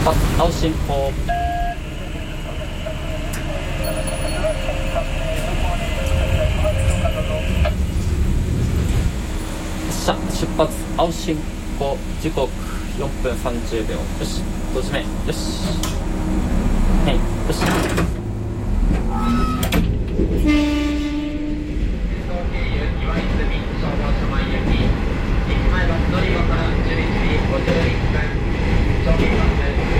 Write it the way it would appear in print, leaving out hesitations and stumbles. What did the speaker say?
発青信号。出発青信号、時刻4分30秒。よし、閉じめ。よし、はい、よし。